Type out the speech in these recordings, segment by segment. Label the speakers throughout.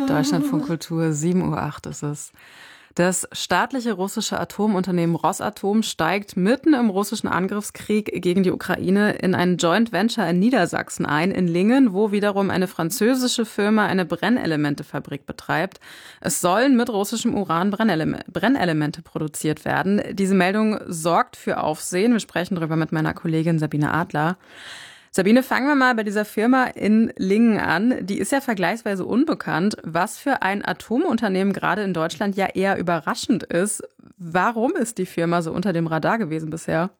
Speaker 1: Deutschlandfunk Kultur, 7:08 Uhr ist es. Das staatliche russische Atomunternehmen Rosatom steigt mitten im russischen Angriffskrieg gegen die Ukraine in ein Joint Venture in Niedersachsen ein, in Lingen, wo wiederum eine französische Firma eine Brennelementefabrik betreibt. Es sollen mit russischem Uran Brennelemente produziert werden. Diese Meldung sorgt für Aufsehen. Wir sprechen darüber mit meiner Kollegin Sabine Adler. Sabine, fangen wir mal bei dieser Firma in Lingen an. Die ist ja vergleichsweise unbekannt, was für ein Atomunternehmen gerade in Deutschland ja eher überraschend ist. Warum ist die Firma so unter dem Radar gewesen bisher?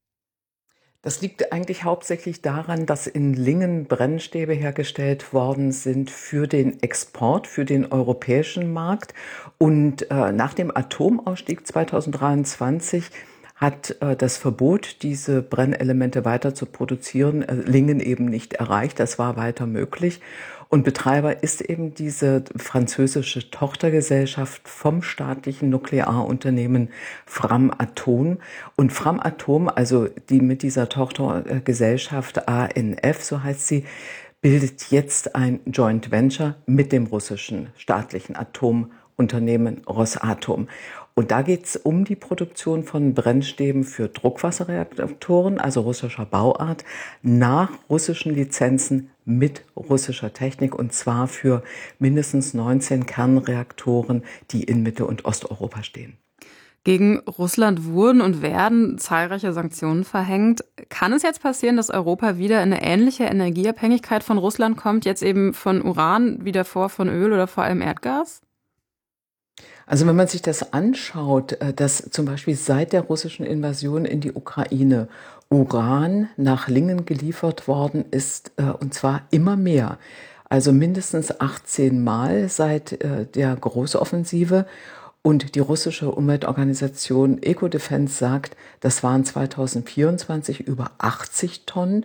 Speaker 2: Das liegt eigentlich hauptsächlich daran, dass in Lingen Brennstäbe hergestellt worden sind für den Export, für den europäischen Markt. Und nach dem Atomausstieg 2023 hat das Verbot, diese Brennelemente weiter zu produzieren, Lingen eben nicht erreicht. Das war weiter möglich. Und Betreiber ist eben diese französische Tochtergesellschaft vom staatlichen Nuklearunternehmen Framatome. Und Framatome, also die mit dieser Tochtergesellschaft ANF, so heißt sie, bildet jetzt ein Joint Venture mit dem russischen staatlichen Atomunternehmen Rosatom. Und da geht es um die Produktion von Brennstäben für Druckwasserreaktoren, also russischer Bauart, nach russischen Lizenzen mit russischer Technik, und zwar für mindestens 19 Kernreaktoren, die in Mittel- und Osteuropa stehen.
Speaker 1: Gegen Russland wurden und werden zahlreiche Sanktionen verhängt. Kann es jetzt passieren, dass Europa wieder in eine ähnliche Energieabhängigkeit von Russland kommt, jetzt eben von Uran, wie davor von Öl oder vor allem Erdgas?
Speaker 2: Also wenn man sich das anschaut, dass zum Beispiel seit der russischen Invasion in die Ukraine Uran nach Lingen geliefert worden ist, und zwar immer mehr, also mindestens 18 Mal seit der Großoffensive. Und die russische Umweltorganisation Ecodefense sagt, das waren 2024 über 80 Tonnen,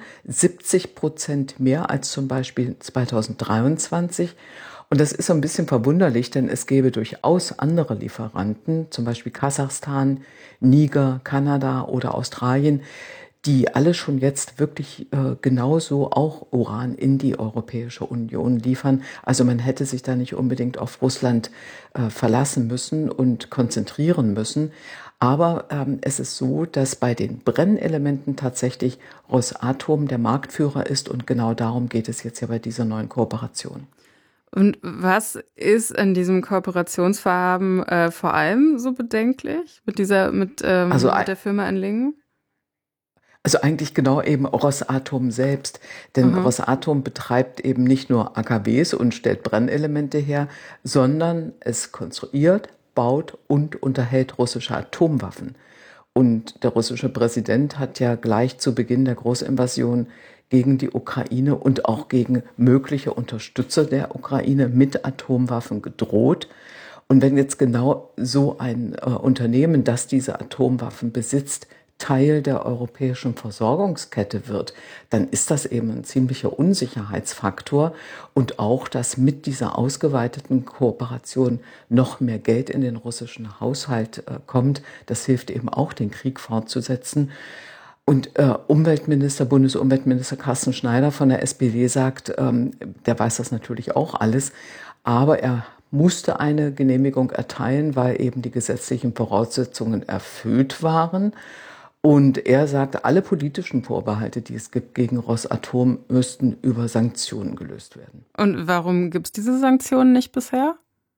Speaker 2: 70% mehr als zum Beispiel 2023. Und das ist so ein bisschen verwunderlich, denn es gäbe durchaus andere Lieferanten, zum Beispiel Kasachstan, Niger, Kanada oder Australien, die alle schon jetzt wirklich genauso auch Uran in die Europäische Union liefern. Also man hätte sich da nicht unbedingt auf Russland verlassen müssen und konzentrieren müssen. Aber es ist so, dass bei den Brennelementen tatsächlich Rosatom der Marktführer ist, und genau darum geht es jetzt ja bei dieser neuen Kooperation.
Speaker 1: Und was ist an diesem Kooperationsvorhaben vor allem so bedenklich mit
Speaker 2: Also
Speaker 1: mit der Firma in Lingen?
Speaker 2: Also eigentlich genau eben Rosatom selbst. Denn
Speaker 1: Aha.
Speaker 2: Rosatom betreibt eben nicht nur AKWs und stellt Brennelemente her, sondern es konstruiert, baut und unterhält russische Atomwaffen. Und der russische Präsident hat ja gleich zu Beginn der Großinvasion gegen die Ukraine und auch gegen mögliche Unterstützer der Ukraine mit Atomwaffen gedroht. Und wenn jetzt genau so ein Unternehmen, das diese Atomwaffen besitzt, Teil der europäischen Versorgungskette wird, dann ist das eben ein ziemlicher Unsicherheitsfaktor. Und auch, dass mit dieser ausgeweiteten Kooperation noch mehr Geld in den russischen Haushalt kommt, das hilft eben auch, den Krieg fortzusetzen. Und Bundesumweltminister Carsten Schneider von der SPD sagt, der weiß das natürlich auch alles, aber er musste eine Genehmigung erteilen, weil eben die gesetzlichen Voraussetzungen erfüllt waren. Und er sagte, alle politischen Vorbehalte, die es gibt gegen Rosatom, müssten über Sanktionen gelöst werden.
Speaker 1: Und warum gibt es diese Sanktionen nicht bisher?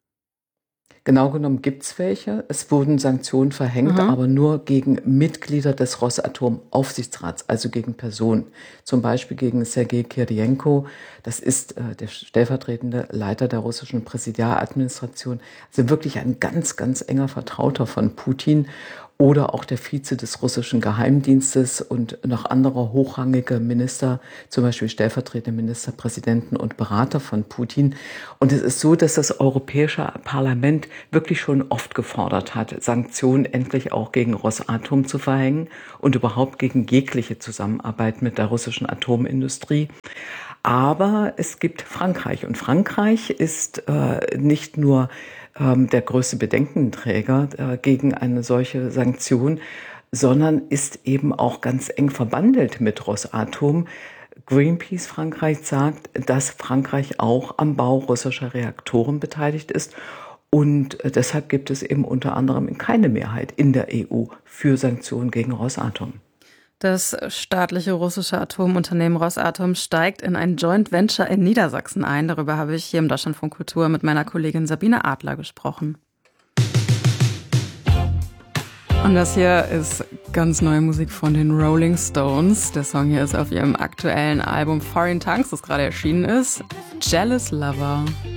Speaker 2: Genau genommen gibt es welche. Es wurden Sanktionen verhängt,
Speaker 1: Aha.
Speaker 2: aber nur gegen Mitglieder des Rosatom-Aufsichtsrats, also gegen Personen. Zum Beispiel gegen Sergei Kiryenko, das ist der stellvertretende Leiter der russischen Präsidialadministration, also wirklich ein ganz, ganz enger Vertrauter von Putin. Oder auch der Vize des russischen Geheimdienstes und noch andere hochrangige Minister, zum Beispiel stellvertretende Ministerpräsidenten und Berater von Putin. Und es ist so, dass das Europäische Parlament wirklich schon oft gefordert hat, Sanktionen endlich auch gegen Rosatom zu verhängen und überhaupt gegen jegliche Zusammenarbeit mit der russischen Atomindustrie. Aber es gibt Frankreich, und Frankreich ist nicht nur der größte Bedenkenträger gegen eine solche Sanktion, sondern ist eben auch ganz eng verbandelt mit Rosatom. Greenpeace Frankreich sagt, dass Frankreich auch am Bau russischer Reaktoren beteiligt ist. Und deshalb gibt es eben unter anderem keine Mehrheit in der EU für Sanktionen gegen Rosatom.
Speaker 1: Das staatliche russische Atomunternehmen Rosatom steigt in ein Joint Venture in Niedersachsen ein. Darüber habe ich hier im Deutschlandfunk Kultur mit meiner Kollegin Sabine Adler gesprochen. Und das hier ist ganz neue Musik von den Rolling Stones. Der Song hier ist auf ihrem aktuellen Album Foreign Tongues, das gerade erschienen ist. Jealous Lover.